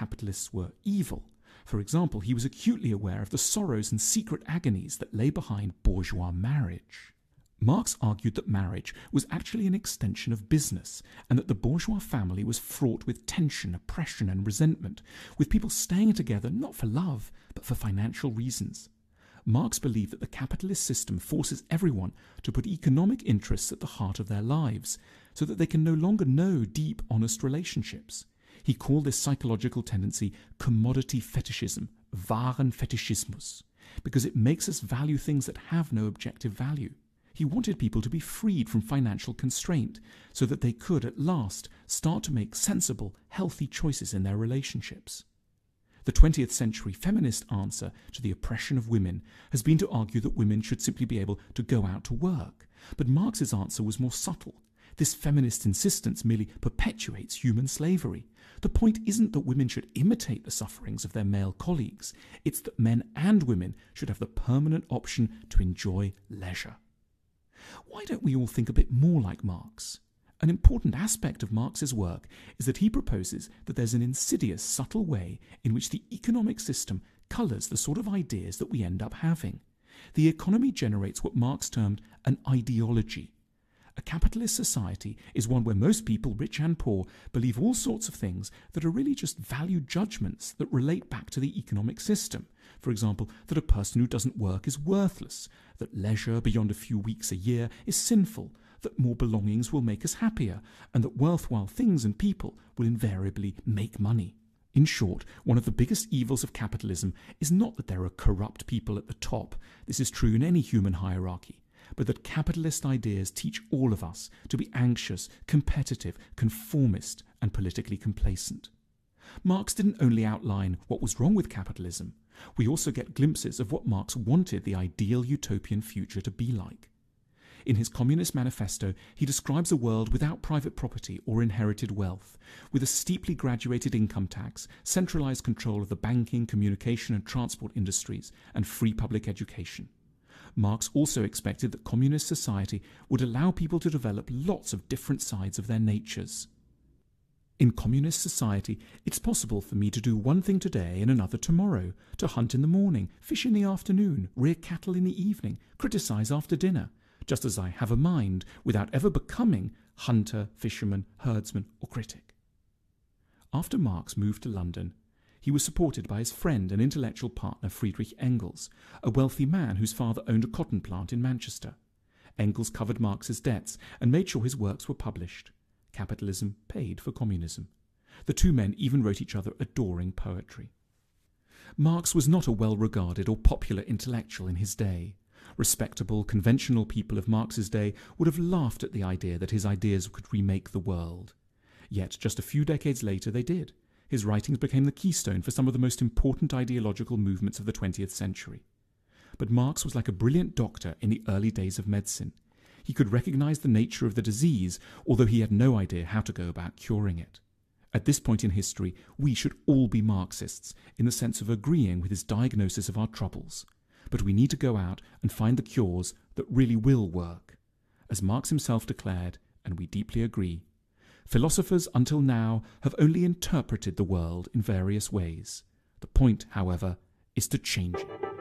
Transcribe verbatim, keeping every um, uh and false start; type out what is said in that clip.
capitalists were evil. For example, he was acutely aware of the sorrows and secret agonies that lay behind bourgeois marriage. Marx argued that marriage was actually an extension of business, and that the bourgeois family was fraught with tension, oppression, and resentment, with people staying together not for love, but for financial reasons. Marx believed that the capitalist system forces everyone to put economic interests at the heart of their lives, so that they can no longer know deep, honest relationships. He called this psychological tendency commodity fetishism, Warenfetischismus, because it makes us value things that have no objective value. He wanted people to be freed from financial constraint so that they could, at last, start to make sensible, healthy choices in their relationships. The twentieth century feminist answer to the oppression of women has been to argue that women should simply be able to go out to work, but Marx's answer was more subtle. This feminist insistence merely perpetuates human slavery. The point isn't that women should imitate the sufferings of their male colleagues, it's that men and women should have the permanent option to enjoy leisure. Why don't we all think a bit more like Marx? An important aspect of Marx's work is that he proposes that there's an insidious, subtle way in which the economic system colours the sort of ideas that we end up having. The economy generates what Marx termed an ideology. A capitalist society is one where most people, rich and poor, believe all sorts of things that are really just value judgments that relate back to the economic system. For example, that a person who doesn't work is worthless, that leisure beyond a few weeks a year is sinful, that more belongings will make us happier, and that worthwhile things and people will invariably make money. In short, one of the biggest evils of capitalism is not that there are corrupt people at the top. This is true in any human hierarchy. But that capitalist ideas teach all of us to be anxious, competitive, conformist, and politically complacent. Marx didn't only outline what was wrong with capitalism, we also get glimpses of what Marx wanted the ideal utopian future to be like. In his Communist Manifesto, he describes a world without private property or inherited wealth, with a steeply graduated income tax, centralized control of the banking, communication, and transport industries, and free public education. Marx also expected that communist society would allow people to develop lots of different sides of their natures. In communist society, it's possible for me to do one thing today and another tomorrow, to hunt in the morning, fish in the afternoon, rear cattle in the evening, criticize after dinner, just as I have a mind without ever becoming hunter, fisherman, herdsman, or critic. After Marx moved to London, he was supported by his friend and intellectual partner Friedrich Engels, a wealthy man whose father owned a cotton plant in Manchester. Engels covered Marx's debts and made sure his works were published. Capitalism paid for communism. The two men even wrote each other adoring poetry. Marx was not a well-regarded or popular intellectual in his day. Respectable, conventional people of Marx's day would have laughed at the idea that his ideas could remake the world. Yet just a few decades later they did. His writings became the keystone for some of the most important ideological movements of the twentieth century. But Marx was like a brilliant doctor in the early days of medicine. He could recognize the nature of the disease, although he had no idea how to go about curing it. At this point in history, we should all be Marxists, in the sense of agreeing with his diagnosis of our troubles. But we need to go out and find the cures that really will work. As Marx himself declared, and we deeply agree, philosophers until now have only interpreted the world in various ways. The point, however, is to change it.